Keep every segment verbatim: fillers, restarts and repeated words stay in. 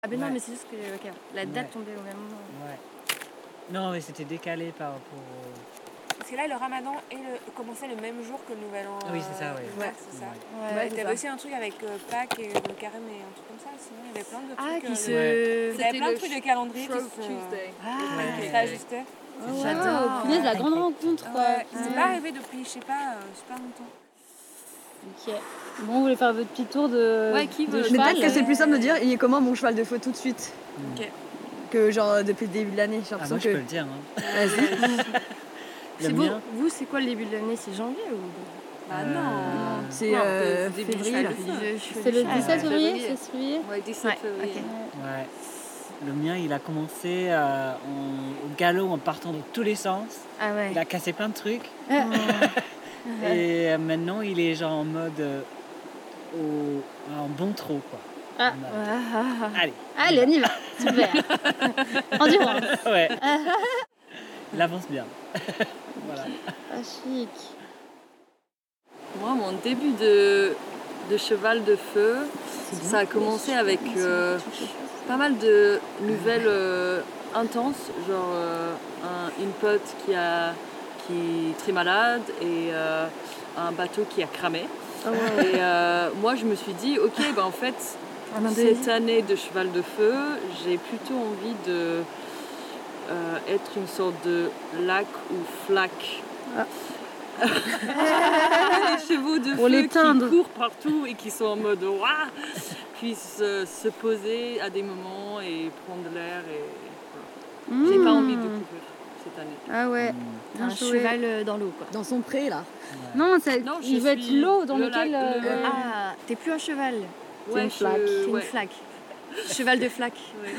Ah ben non, Ouais. mais c'est juste que okay, la date Ouais. tombait au même moment. Ouais. Non, mais c'était décalé par rapport au... Parce que là, le ramadan et le... commençait le même jour que le nouvel an. Oui, c'est ça, ouais. euh, Ouais. c'est ça. Ouais, Ouais, c'est t'avais ça. aussi un truc avec euh, Pâques et le carême et un truc comme ça. Sinon, il y avait plein de Ah, trucs. qui euh, se... Ouais. Il y avait plein de trucs de calendrier qui Shrove se... Tuesday. Ah, qui Ouais. s'ajustaient. Oh, J'adore. wow, punaise, la grande rencontre, quoi. Ouais, c'est Ouais. pas arrivé depuis, je sais pas, euh, super longtemps. Ok. Bon, vous voulez faire votre petit tour de, Ouais, qui de veut- Mais cheval peut-être que c'est plus simple de dire il est comment mon cheval de feu tout de suite Ok. que genre depuis le début de l'année. J'ai Ah, l'impression moi, je que. peux le dire. Hein. Vas-y. Le C'est beau. mien, Vous, c'est quoi le début de l'année? C'est janvier ou... Bah Euh, non. C'est Non, euh, c'est début février là. cheval de feu. C'est le Ah, dix-sept ouais. février, Février. c'est février. Ouais, dix-sept Ouais, février. ok. ouais. Le mien, il a commencé euh, en- au galop en partant dans tous les sens. Ah ouais. Il a cassé plein de trucs. Ouais. Et euh, maintenant, il est genre en mode... euh, au, en bon trot, quoi. Ah. En mode, Ah, ah, ah. Allez. Allez, on y va. Super. Endurance. Ouais. Il avance bien. Voilà. Ah, chic. Moi, mon début de, de cheval de feu, ça a commencé avec euh, pas mal de nouvelles euh, intenses, genre euh, un- une pote qui, a, qui est très malade et euh, un bateau qui a cramé. Et euh, moi, je me suis dit, ok, ben, en fait, En Indonésie. cette année de cheval de feu, j'ai plutôt envie de euh, être une sorte de lac ou flaque. Les chevaux de Pour feu l'éteindre. qui courent partout et qui sont en mode waouh, puissent euh, se poser à des moments et prendre de l'air. Et voilà. J'ai pas envie de courir cette année. Ah ouais. Mm. Bien Un joué. cheval euh, dans l'eau, quoi. Dans son pré là. Non, ça, Non, je il veut être suis l'eau dans le lequel... lac- le- euh, Ah, t'es plus un cheval. C'est Ouais, une je- flaque. T'es une ouais. flaque. Cheval de flaque.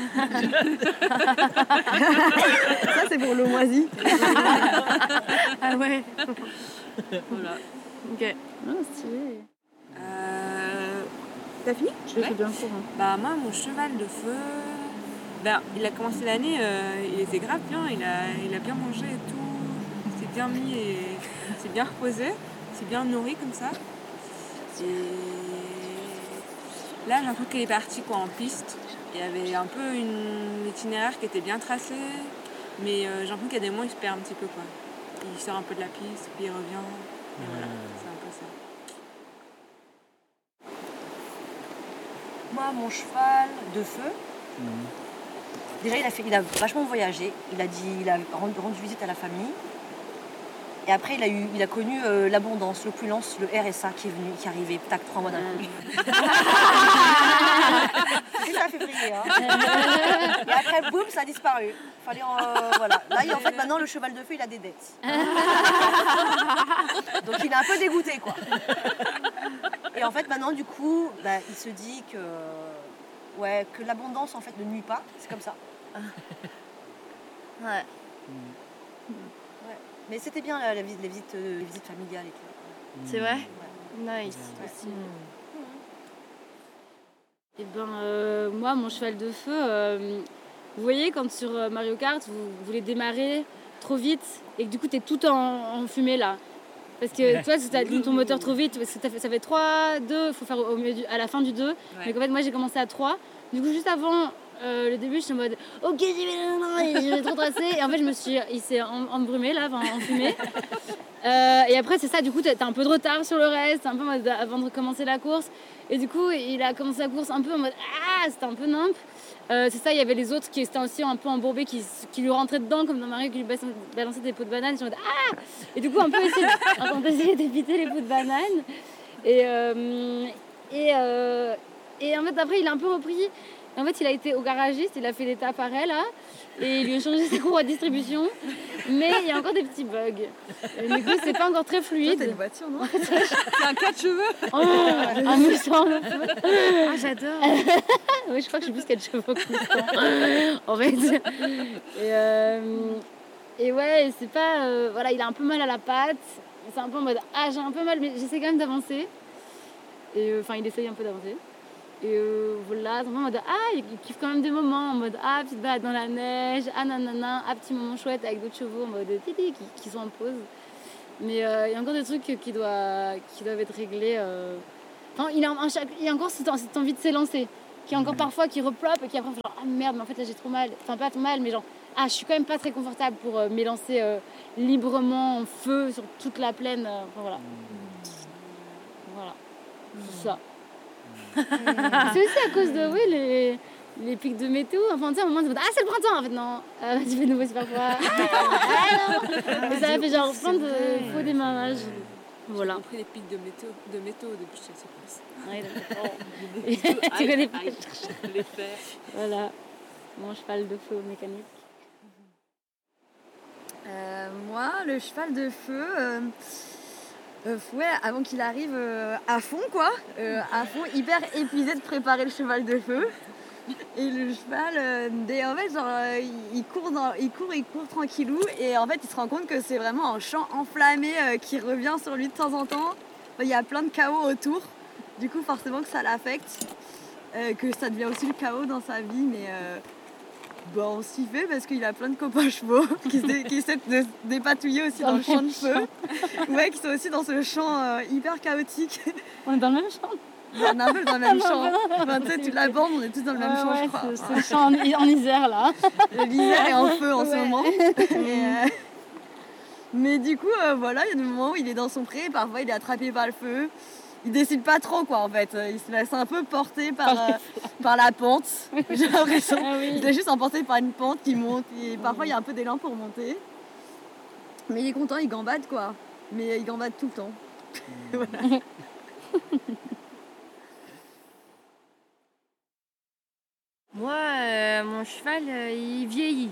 Ça c'est pour le moisi. Ah ouais. Voilà. Ok. Ah, stylé. Euh, T'as fini? Je le Ouais. fais bien court. Hein. Bah moi, mon cheval de feu, ben, il a commencé l'année, euh, il était grave bien, il a, il a bien mangé et tout, il s'est bien mis et il s'est bien reposé, il s'est bien nourri comme ça. Et là, j'ai l'impression qu'il est parti quoi, en piste. Il y avait un peu une itinéraire qui était bien tracé, mais euh, j'ai l'impression qu'il y a des moments où il se perd un petit peu. Quoi. Il sort un peu de la piste, puis il revient, et voilà, c'est un peu ça. Moi, mon cheval de feu, Mm. déjà il a, fait, il a vachement voyagé. Il a, dit, il a rendu, rendu visite à la famille. Et après, il a, eu, il a connu euh, l'abondance, l'opulence, le R S A qui est venu, qui est arrivé, tac, trois mois d'un coup. C'était ça, février. Hein. Et après, boum, ça a disparu. Fallait en, euh, voilà. Là, il- en fait, maintenant, le cheval de feu, il a des dettes. Donc, il est un peu dégoûté, quoi. Et en fait, maintenant, du coup, bah, il se dit que, ouais, que l'abondance, en fait, ne nuit pas. C'est comme ça. Ouais. Ouais. Mais c'était bien, la, la visite, les, visites, euh, les visites familiales et tout. C'est vrai? Ouais. Nice. Ouais. Aussi. Et ben, euh, moi, mon cheval de feu, euh, vous voyez, quand sur euh, Mario Kart, vous, vous voulez démarrer trop vite et que du coup, t'es tout en, en fumée là. Parce que toi, si t'as ton moteur trop vite, parce que t'as fait- ça fait trois, deux, il faut faire au milieu du- à la fin du deux. Mais qu'en fait, moi, j'ai commencé à trois. Du coup, juste avant euh, le début, je suis en mode ok, j'y vais, non, non, et j'ai trop tracé. Et en fait, je me suis, il s'est em- embrumé là, enfin, enfumé. Euh, et après, c'est ça, du coup, t'as t'as un peu de retard sur le reste, un peu en mode avant de commencer la course. Et du coup, il a commencé la course un peu en mode ah, c'était un peu nimp. Euh, c'est ça, il y avait les autres qui étaient aussi un peu embourbés, qui, qui lui rentraient dedans, comme dans Mario, qui lui bas- balançaient des pots de banane. Je me dis ah. Et du coup, un peu essayer, en d'essayer d'éviter les pots de banane. Et, euh, et, euh, et en fait, après, il a un peu repris. Et en fait, il a été au garagiste, il a fait l'état pareil là, et il lui a changé ses courroies de distribution. Mais il y a encore des petits bugs. Et du coup, c'est pas encore très Toi, fluide. t'as une voiture, non? C'est un quatre cheveux. Oh, un Mustang. Ah, j'adore. Oui, je crois que j'ai plus quatre chevaux que Mustang. En fait. Et, euh, et ouais, c'est pas. euh, voilà, il a un peu mal à la patte. C'est un peu en mode ah, j'ai un peu mal, mais j'essaie quand même d'avancer. Et euh, enfin, il essaye un peu d'avancer. Et euh, voilà, c'est un peu en mode ah, il il kiffe quand même des moments en mode ah, petite balade dans la neige, ah nanana, ah, petit moment chouette avec d'autres chevaux en mode titi qui, qui sont en pause. Mais euh, il y a encore des trucs qui, doivent, qui doivent être réglés. euh. Enfin, il, a un, chaque, il y a encore cette, cette envie de s'élancer. qui encore parfois qui replope et qui après fait genre ah merde mais en fait là j'ai trop mal, enfin pas trop mal mais genre ah je suis quand même pas très confortable pour euh, m'élancer euh, librement en feu sur toute la plaine, euh, enfin voilà. Voilà, c'est ça. C'est aussi à cause de oui les, les pics de météo, enfin tu sais à un moment tu vas dire, ah c'est le printemps en fait non, ah, tu fais de nouveau c'est pas froid, ah non, et ça a fait genre plein de faux démarrages. Voilà. J'ai compris les pics de météo, de météo depuis que je sais pas. Ouais, d'accord. Tu connais pas. les faire. Voilà, mon cheval de feu mécanique. Euh, moi, le cheval de feu, euh, euh, ouais, avant qu'il arrive euh, à fond, quoi, euh, à fond, hyper épuisé de préparer le cheval de feu. Et le cheval, euh, dès, en fait, genre, euh, il, il court dans, il court, il court tranquillou, et en fait, il se rend compte que c'est vraiment un champ enflammé euh, qui revient sur lui de temps en temps. Enfin, il y a plein de chaos autour, du coup, forcément que ça l'affecte, euh, que ça devient aussi le chaos dans sa vie, mais euh, bon, on s'y fait parce qu'il a plein de copains chevaux qui, se dé- qui essaient de se dépatouiller aussi dans, dans le champ de feu. Ouais, qui sont aussi dans ce champ euh, hyper chaotique. On est dans le même champ. On est un peu dans le même champ. Enfin, tu sais, toute la bande, on est tous dans le même ouais, champ, ouais, je crois. C'est, c'est champ en, en Isère, là. L'Isère est en feu en ouais. ce moment. Et, euh... Mais du coup, euh, voilà, il y a des moments où il est dans son pré, parfois il est attrapé par le feu. Il décide pas trop, quoi, en fait. Il se laisse un peu porter par, euh, par la pente, j'ai l'impression. Ah, oui. Il se laisse juste emporter par une pente qui monte. Et parfois, il y a un peu d'élan pour monter. Mais il est content, il gambade, quoi. Mais il gambade tout le temps. Voilà. Moi, euh, mon cheval, euh, il vieillit.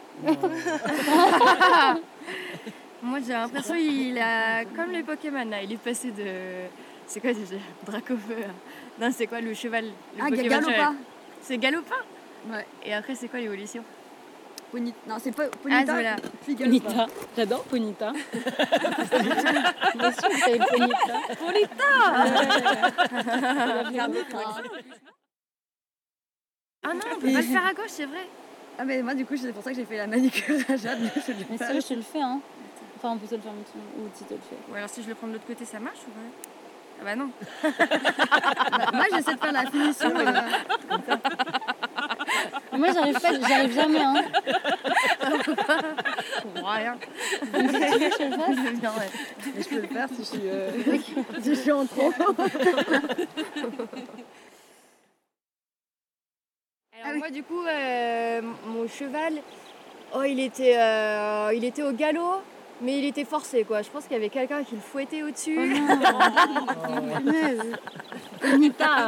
Moi, j'ai l'impression qu'il a comme les Pokémon, là. Il est passé de... C'est quoi déjà? Dracofeu. Non, c'est quoi le cheval? Le ah, Pokémon Galopin. cheval. C'est Galopin? Ouais. Et après, c'est quoi l'évolution? Ponita. Non, c'est pas Ponita. Ah, voilà. Puis Galopin. Ponita. J'adore Ponita. Moi aussi, je savais Ponita. Ponita. Ah non, on peut pas le faire à gauche, c'est vrai. Ah mais moi du coup c'est pour ça que j'ai fait la manicure à Jade. Mais sérieux, je te le fais hein. Enfin on peut te le faire ou tu te le fais. Ou alors si je le prends de l'autre côté ça marche ou pas? Ah bah non. Bah, moi j'essaie de faire la finition. Euh... Moi j'arrive pas, j'arrive jamais hein. Pour rien. Je le fasse. Bien, ouais. Mais je peux le faire si je suis, euh... si je suis en trop. Alors ah oui. Moi du coup euh, mon cheval oh il était euh, il était au galop mais il était forcé quoi. Je pense qu'il y avait quelqu'un qui le fouettait au-dessus. Oh non. Bonita.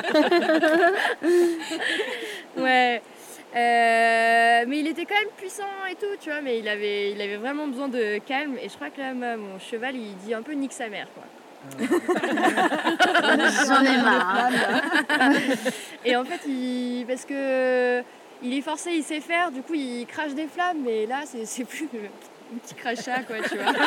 Ouais. Euh, mais il était quand même puissant et tout, tu vois, mais il avait, il avait vraiment besoin de calme et je crois que là mon cheval il dit un peu nique sa mère quoi. J'en ai marre. Et en fait, il, parce que il est forcé, il sait faire, du coup il crache des flammes, mais là c'est, c'est plus un petit crachat quoi, tu vois.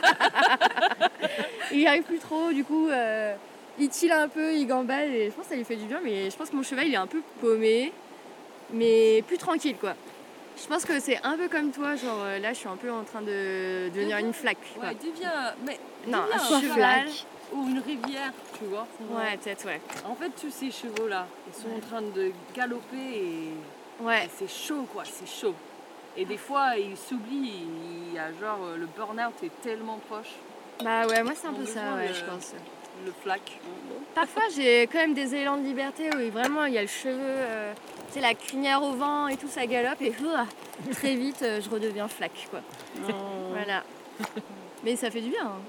Il n'y arrive plus trop, du coup euh, il tille un peu, il gambade et je pense que ça lui fait du bien, mais je pense que mon cheval il est un peu paumé, mais plus tranquille quoi. Je pense que c'est un peu comme toi, genre là je suis un peu en train de devenir une flaque. Quoi. Ouais, deviens, mais non, deviens un un cheval ou une rivière, tu vois. Ouais, peut-être, ouais. En fait, tous ces chevaux-là, ils sont en train de galoper et, ouais. et c'est chaud, quoi, c'est chaud. Et des fois, ils s'oublient, il y a genre, le burn-out est tellement proche. Bah ouais, moi c'est un On peu ça, ouais, le, je pense. Le flac. Parfois, j'ai quand même des élans de liberté où vraiment, il y a le cheveu, euh, tu sais, la crinière au vent et tout, ça galope et uh, très vite, euh, je redeviens flac, quoi. Oh. Voilà. Mais ça fait du bien, hein.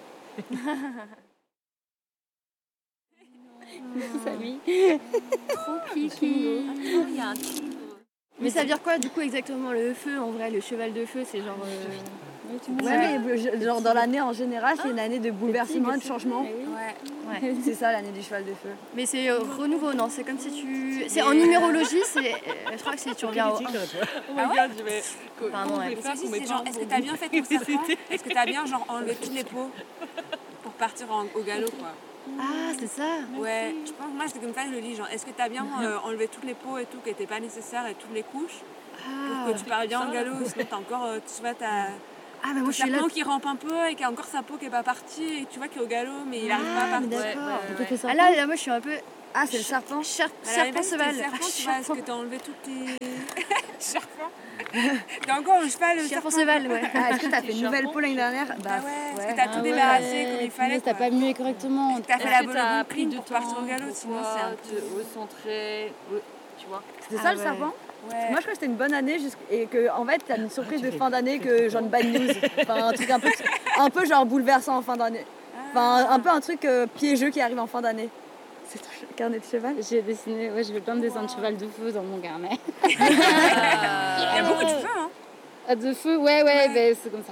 Samy. Trop kiki. Il y a un petit... Mais ça veut dire quoi du coup exactement le feu en vrai, le cheval de feu, c'est genre. Euh... Ouais, mais genre dans l'année en général, c'est une année de bouleversement et de changement. Ouais. Ouais. C'est ça l'année du cheval de feu. Mais c'est euh, renouveau, non? C'est comme si tu. C'est en numérologie, c'est. Euh, je crois que c'est tu reviens au. Oh my god, je vais. Pardon, ouais. C'est genre, est-ce que t'as bien fait ton serpent? Est-ce que t'as bien genre enlevé toutes les peaux pour partir en, au galop quoi? Ah, c'est ça. Ouais, je pense, moi c'est comme ça que je le dis, genre, est-ce que t'as bien euh, enlevé toutes les peaux et tout qui n'étaient pas nécessaires et toutes les couches ah, pour que tu parles bien en galop, sinon t'as encore, euh, tu vois, t'as ah, bah moi, ta peau là... qui rampe un peu et qui a encore sa peau qui est pas partie et tu vois qu'il est au galop mais il arrive ah, pas à partir. D'accord. Ouais, ouais, ouais. Ah là, là, moi je suis un peu... Ah, c'est le serpent. Serp- À la serpent limite, cheval. t'es serpent, tu vois, est-ce que t'as enlevé toutes tes. Serpent. T'as encore un cheval, le Serpent serpent. cheval, ouais. Ah, est-ce que t'as fait une nouvelle Serpent, peau l'année dernière? Bah Bah ouais, parce ouais. que t'as Ah tout ouais, débarrassé comme il fallait. punaise, t'as quoi. pas mué correctement. T'as fait Est-ce la que bonne t'as bonne pris clean du pour temps partir au galop, pour sinon toi c'est un peu. te recentrer, ouais, tu vois. C'était Ah ça le ouais. serpent? Ouais. Moi, je crois que c'était une bonne année jusqu'- et que, en fait, t'as une surprise de fin d'année que genre une bad news. Enfin, un truc un peu, un peu genre bouleversant en fin d'année. Enfin, un peu un truc euh, piégeux qui arrive en fin d'année. C'est ton che- carnet de cheval? J'ai dessiné, ouais, je fais plein de dessins de cheval de feu dans mon carnet. Il y a beaucoup de cheveux, hein. Ah, de feu, ouais, ouais, ben c'est comme ça.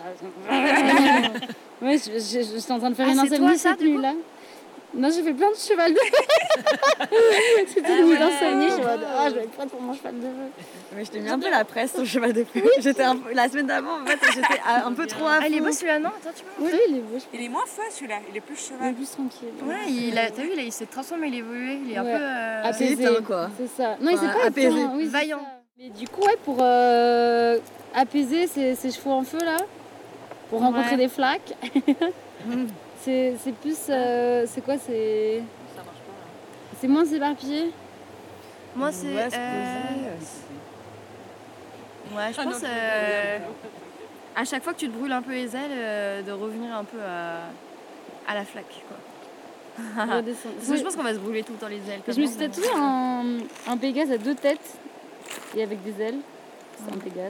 Ouais, je- je- je- j'étais en train de faire Ah, une c'est insomnie toi, ça, cette du coup nuit-là. Non, j'ai fait plein de cheval de feu. C'était une nuit d'insomnie, je suis en mode, ah, je vais être prête pour mon cheval de feu. Mais je t'ai mis un peu la presse sur le cheval de feu. J'étais un peu, la semaine d'avant, en fait, j'étais à- un peu trop à Ah, il est fond. beau celui-là, non? Attends, tu vois. Oui, il est beau, je Il est moins feu celui-là, il est plus il est cheval. plus tranquille. Ouais, il a, t'as vu, là, il s'est transformé, il est évolué, il est un Ouais. peu. euh, Apaisé, C'est éteint, quoi. c'est ça. Non, il Enfin, s'est pas apaisé. éteint, oui, c'est Vaillant. ça. Mais du coup, ouais, pour euh, apaiser ses, ses chevaux en feu, là, pour rencontrer Ouais. des flaques, c'est c'est plus... euh, c'est quoi? C'est Ça marche pas. Là. c'est moins s'éparpiller. Moi, c'est. Ouais, se euh, poser. Ouais, je pense. euh, À chaque fois que tu te brûles un peu les ailes, euh, de revenir un peu à, à la flaque, quoi. Redescendre. Parce que je pense qu'on va se brûler tout le temps les ailes. Je comme me ça. suis tatoué un, un Pégase à deux têtes et avec des ailes. C'est un Pégase.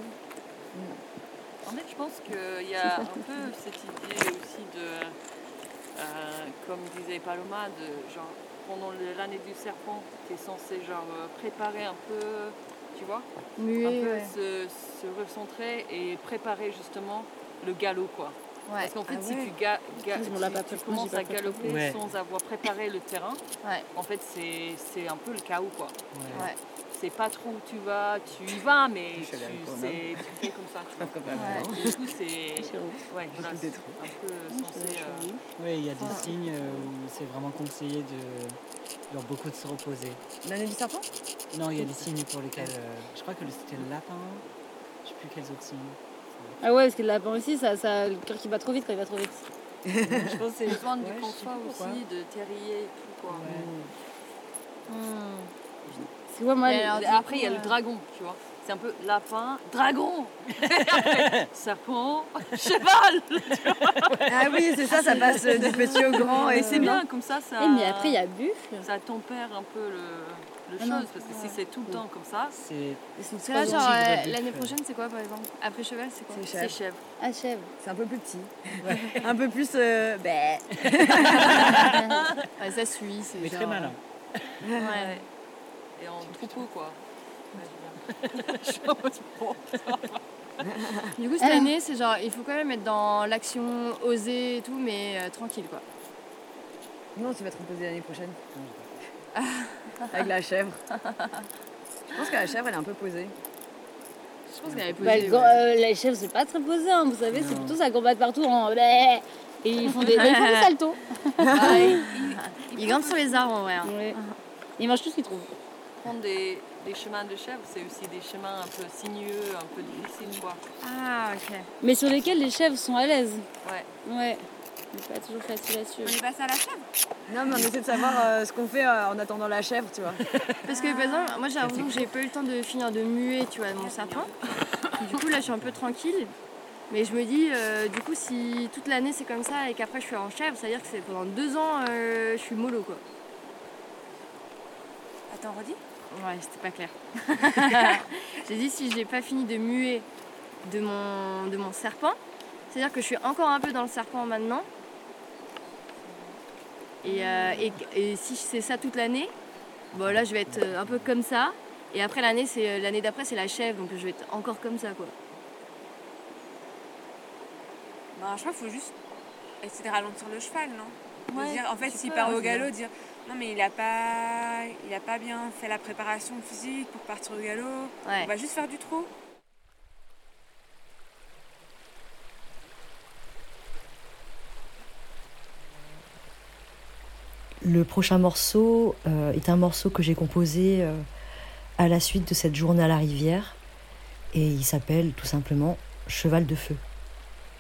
En fait, je pense qu'il y a un peu cette idée aussi de, euh, comme disait Paloma, de genre pendant le- l'année du serpent, tu es censé genre euh, préparer un peu, tu vois, un Muet, peu ouais. se, se recentrer et préparer justement le galop quoi. Ouais. Parce qu'en fait, Ah si ouais. tu, ga- ga- On l'a tu- pas tu fait, moi, commences j'ai pas à fait. galoper Ouais. sans avoir préparé le terrain, Ouais. en fait, c'est c'est un peu le chaos quoi. Ouais. Ouais. C'est pas trop où tu vas, tu y vas, mais Je tu, suis allée avec toi, c'est- tu fais comme ça. Tu vois. Ouais. Du coup, c'est Chérie. ouais, voilà, tout c'est détruit. un peu censé. euh, Oui, il y a des signes euh, où c'est vraiment conseillé de genre, beaucoup de se reposer. L'année du serpent? Non, il y a des signes pour lesquels. euh, je crois que le- c'était le lapin. Je sais plus quels autres signes. Ah ouais, parce que le lapin aussi, ça, ça, le cœur qui bat trop vite quand il va trop vite. Je pense que c'est besoin Ouais, du je sais confort pas pourquoi. aussi, de terrier et tout quoi. Ouais. Parce que ouais, moi, Mais le- alors, Et du après, coup, il y a le euh, dragon, tu vois. C'est un peu lapin, dragon, Après, serpent, cheval. Ah oui, c'est ça, ça passe euh, du petit au grand et Et c'est bien comme ça, ça. Eh, mais après, il y a buffle. Ça tempère un peu le, le Ah non. chose parce que si c'est tout le temps comme ça, C'est Parce que là, genre, tigre, euh, buffle. l'année prochaine, c'est quoi par exemple? Après cheval, c'est quoi? C'est c'est chèvre. chèvre. Ah, chèvre. C'est un peu plus petit. Un peu plus. Euh, bah. Ouais, ça suit, c'est mais genre, très malin. Ouais. Et en troupeau quoi. Je suis en mode, bon. Du coup, cette Ah. année, c'est genre, il faut quand même être dans l'action, oser et tout, mais euh, tranquille, quoi. Non, tu vas te reposer l'année prochaine. Avec la chèvre. Je pense que la chèvre, elle est un peu posée. Je pense qu'elle avait Bah, posé. le grand- ouais. euh, les chèvres, c'est pas très posé, hein, vous savez, c'est Non. plutôt ça combatte partout en bleh. Et ils font des, ils font des saltos. Ils grimpent sur les arbres en vrai. hein. Ouais. Ils mangent tout ce qu'ils trouvent. Prendre des, des chemins de chèvre, c'est aussi des chemins un peu sinueux, un peu difficiles quoi. Ah, ok. Mais sur lesquels les chèvres sont à l'aise. Ouais. Ouais. C'est pas toujours facile à On suivre. est passé à la chèvre. Non, mais on essaie de savoir euh, ce qu'on fait euh, en attendant la chèvre, tu vois. Parce que par exemple, moi j'ai l'impression que j'ai pas eu le temps de finir de muer, tu vois, mon serpent. Du coup, là, je suis un peu tranquille. Mais je me dis, euh, du coup, si toute l'année c'est comme ça et qu'après je suis en chèvre, ça veut dire que c'est pendant deux ans, euh, je suis mollo, quoi. Attends, redis. Ouais, c'était pas clair. J'ai dit, si j'ai pas fini de muer de mon, de mon serpent, c'est-à-dire que je suis encore un peu dans le serpent maintenant. Et, euh, et, et si c'est ça toute l'année, bon là je vais être euh, un peu comme ça. Et après l'année, c'est l'année d'après c'est la chèvre, donc je vais être encore comme ça, quoi. Bah, je crois qu'il faut juste essayer de ralentir le cheval, non? De Ouais, dire, en fait, tu s'il peux, part ouais, au c'est galop, bien. dire non, mais il a pas, il a pas bien fait la préparation physique pour partir au galop. Ouais. On va juste faire du trot. Le prochain morceau euh, est un morceau que j'ai composé euh, à la suite de cette journée à la rivière et il s'appelle tout simplement Cheval de feu.